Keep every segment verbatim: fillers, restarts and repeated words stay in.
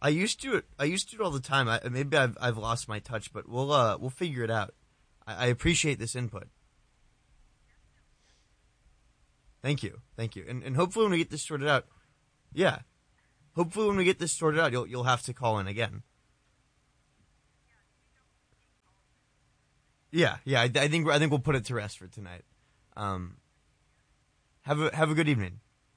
I used to it. I used to it all the time. I, maybe I've I've lost my touch, but we'll uh we'll figure it out. I, I appreciate this input. Thank you, thank you, and and hopefully when we get this sorted out, yeah, hopefully when we get this sorted out, you'll you'll have to call in again. Yeah, yeah, I, I think I think we'll put it to rest for tonight. Um, have a have a good evening.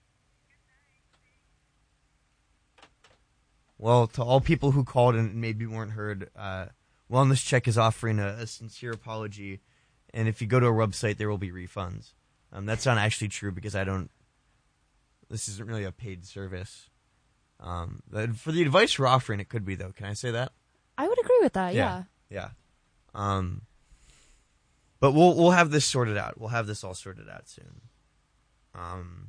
Well, to all people who called and maybe weren't heard, uh, Wellness Check is offering a, a sincere apology, and if you go to our website, there will be refunds. Um, that's not actually true because I don't. This isn't really a paid service. Um, for the advice we're offering, it could be though. Can I say that? I would agree with that. Yeah. Yeah. yeah. Um, but we'll we'll have this sorted out. We'll have this all sorted out soon. Um,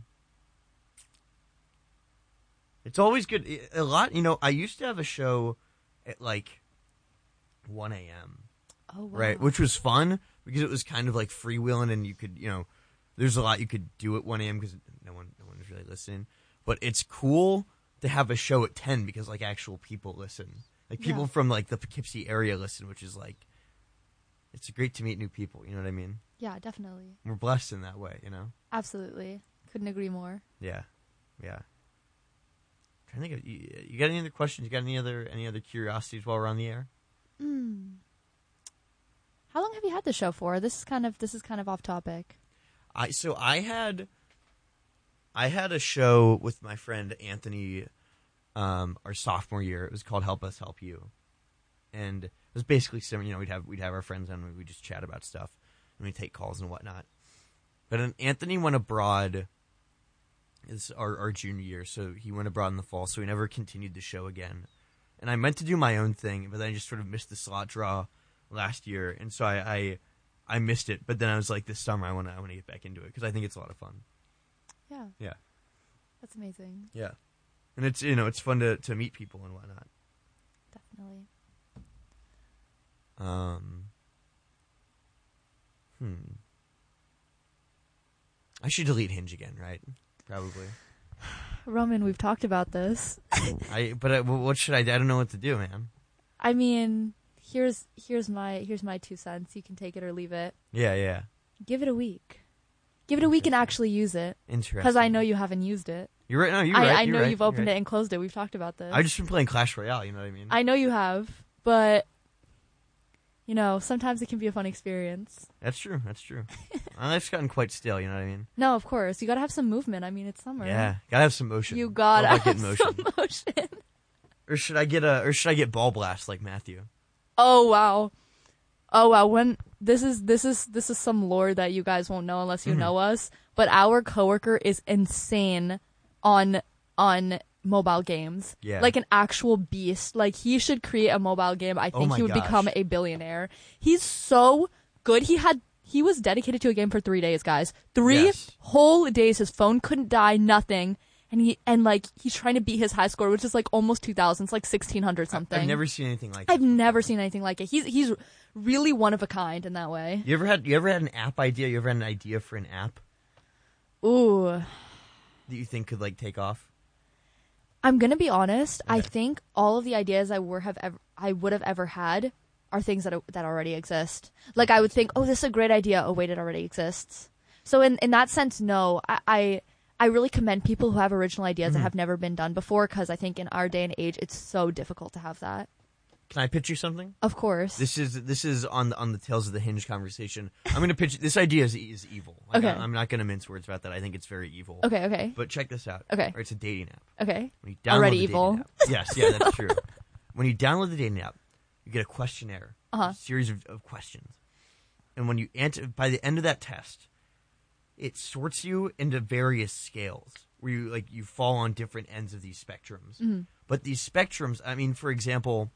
it's always good. A lot, you know. I used to have a show at like one a.m. Oh, wow. Right, which was fun because it was kind of like freewheeling, and you could, you know. There's a lot you could do at one a.m. because no one, no one is really listening. But it's cool to have a show at ten because like actual people listen, like people yeah. from like the Poughkeepsie area listen, which is like, it's great to meet new people. You know what I mean? Yeah, definitely. We're blessed in that way, you know. Absolutely, couldn't agree more. Yeah, yeah. I'm trying to think of, you, you got any other questions? You got any other any other curiosities while we're on the air? Hmm. How long have you had the show for? This is kind of this is kind of off topic. I so I had I had a show with my friend Anthony um, our sophomore year. It was called Help Us Help You. And it was basically similar, you know, we'd have we'd have our friends on and we'd just chat about stuff and we'd take calls and whatnot. But then Anthony went abroad is our, our junior year, so he went abroad in the fall, so we never continued the show again. And I meant to do my own thing, but then I just sort of missed the slot draw last year, and so I, I I missed it, but then I was like, this summer I want to I want to get back into it because I think it's a lot of fun. Yeah. Yeah. That's amazing. Yeah. And it's, you know, it's fun to, to meet people and whatnot. Definitely. Um. Hmm. I should delete Hinge again, right? Probably. Roman, we've talked about this. I but I, what should I do? I don't know what to do, man. I mean, here's here's my here's my two cents. You can take it or leave it. Yeah, yeah. Give it a week. Give it a week and actually use it. Interesting. Because I know you haven't used it. You're right. No, you're I, right. I you're know right, you've opened right. it and closed it. We've talked about this. I've just been playing Clash Royale. You know what I mean? I know you have, but you know, sometimes it can be a fun experience. That's true. That's true. My life's gotten quite stale. You know what I mean? No, of course. You gotta have some movement. I mean, it's summer. Yeah, gotta have some motion. You gotta All about have getting motion. some motion. Or should I get a? Or should I get ball blast like Matthew? Oh wow, oh wow. When this is this is this is some lore that you guys won't know unless you Mm-hmm. know us. But our coworker is insane on on mobile games. Yeah. Like an actual beast. Like he should create a mobile game. I Oh think my he would gosh. become a billionaire. He's so good. He had he was dedicated to a game for three days, guys. Three Yes. whole days. His phone couldn't die. Nothing. And he and like he's trying to beat his high score, which is like almost two thousand. It's like sixteen hundred something. I've never seen anything like. I've that. never seen anything like it. He's he's really one of a kind in that way. You ever had? You ever had an app idea? You ever had an idea for an app Ooh. that you think could like take off? I'm gonna be honest. I Okay. think all of the ideas I were have ever I would have ever had are things that that already exist. Like I would think, oh, this is a great idea. Oh, wait, it already exists. So in in that sense, no. I I, I really commend people who have original ideas Mm-hmm. that have never been done before, because I think in our day and age, it's so difficult to have that. Can I pitch you something? Of course. This is this is on the, on the Tales of the Hinge conversation. I'm going to pitch this idea is is evil. Like, Okay. I, I'm not going to mince words about that. I think it's very evil. okay. Okay. But check this out. Okay. Or it's a dating app. Okay. When you download Already the evil. dating app- yes, yeah, that's true. When you download the dating app, you get a questionnaire, Uh-huh. a series of, of questions, and when you answer, by the end of that test, it sorts you into various scales where you like you fall on different ends of these spectrums. Mm-hmm. But these spectrums, I mean, for example,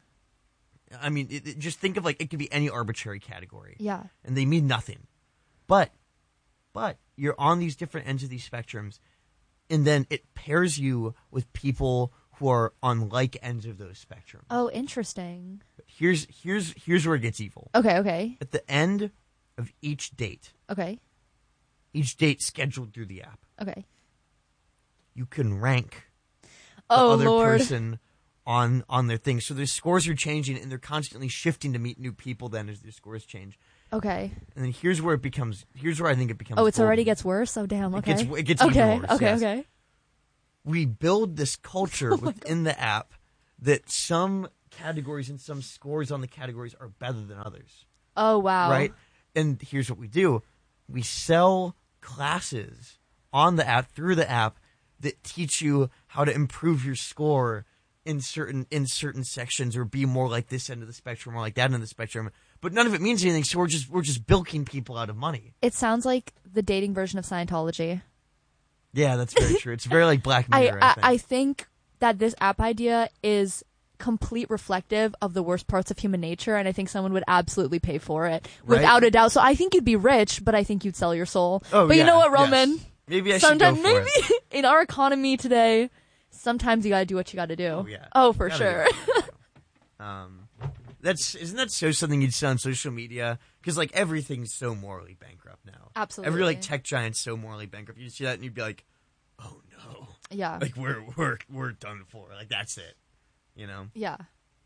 I mean, it, it- just think of like it could be any arbitrary category, Yeah. and they mean nothing. But, but you're on these different ends of these spectrums, and then it pairs you with people who are on like ends of those spectrums. Oh, interesting. Here's here's here's where it gets evil. Okay. Okay. At the end of each date, Okay. each date scheduled through the app, Okay. you can rank the Oh other Lord. person on on their things. So their scores are changing, and they're constantly shifting to meet new people then as their scores change. Okay. And then here's where it becomes. Here's where I think it becomes. Oh, it's golden. already gets worse. Oh, damn. Okay. It gets, it gets okay. even worse. Okay. Yes. Okay. We build this culture Oh within the app that some categories and some scores on the categories are better than others. Oh, wow. Right? And here's what we do. We sell classes on the app, through the app, that teach you how to improve your score in certain in certain sections, or be more like this end of the spectrum or like that end of the spectrum. But none of it means anything, so we're just we're just bilking people out of money. It sounds like the dating version of Scientology. Yeah, that's very true. It's very like Black I, Mirror, I, I, think. I think that this app idea is complete reflective of the worst parts of human nature, and I think someone would absolutely pay for it Right? without a doubt. So I think you'd be rich, but I think you'd sell your soul. Oh, but yeah, you know what, yes. Roman? Maybe I should Sometimes, go for maybe it. in our economy today, sometimes you gotta do what you gotta do. Oh, yeah. Oh, for Gotta sure. do it. um, that's isn't that so something you'd see on social media? Because like everything's so morally bankrupt now. Absolutely. Every like tech giant's so morally bankrupt. You see that and you'd be like, oh no, Yeah. like we're we're we're done for. Like that's it. You know? Yeah.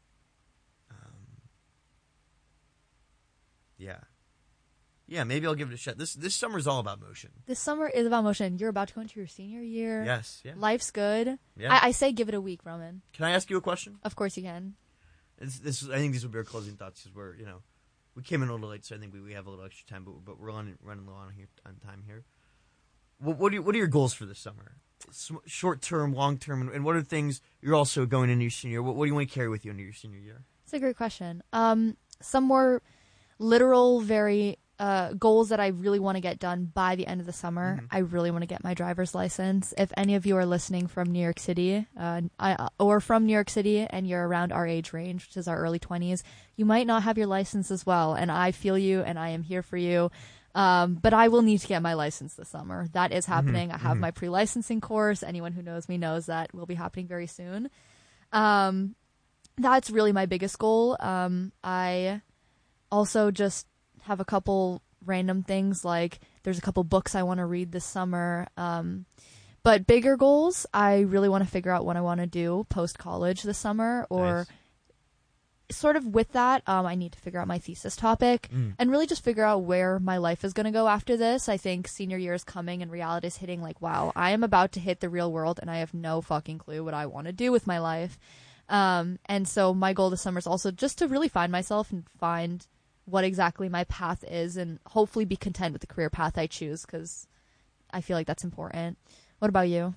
Yeah. Yeah, maybe I'll give it a shot. This this summer's all about motion. This summer is about motion. You're about to go into your senior year. Yes. Yeah. Life's good. Yeah. I, I say give it a week, Roman. Can I ask you a question? Of course you can. It's, this is, I think these will be our closing thoughts because we're you know we came in a little late, so I think we, we have a little extra time, but but we're running running low on here on time here. What what, do you, what are your goals for this summer? Short term, long term, and, and what are things you're also going into your senior year? What, what do you want to carry with you into your senior year? It's a great question. Um, some more literal, very uh, goals that I really want to get done by the end of the summer. Mm-hmm. I really want to get my driver's license. If any of you are listening from New York City, uh, I, or from New York City, and you're around our age range, which is our early twenties, you might not have your license as well. And I feel you, and I am here for you. Um, but I will need to get my license this summer. That is happening. Mm-hmm. I have my pre-licensing course. Anyone who knows me knows that will be happening very soon. Um, that's really my biggest goal. Um, I also just have a couple random things, like there's a couple books I want to read this summer. Um, but bigger goals, I really want to figure out what I want to do post-college this summer, or Nice. sort of with that, um, I need to figure out my thesis topic Mm. and really just figure out where my life is going to go after this. I think senior year is coming and reality is hitting, like, wow, I am about to hit the real world and I have no fucking clue what I want to do with my life. Um, and so my goal this summer is also just to really find myself and find what exactly my path is, and hopefully be content with the career path I choose, because I feel like that's important. What about you?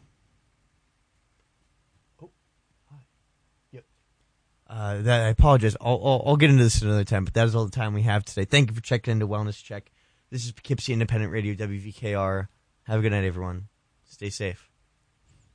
Uh, that, I apologize. I'll, I'll, I'll get into this another time, but that is all the time we have today. Thank you for checking into Wellness Check. This is Poughkeepsie Independent Radio, W V K R. Have a good night, everyone. Stay safe.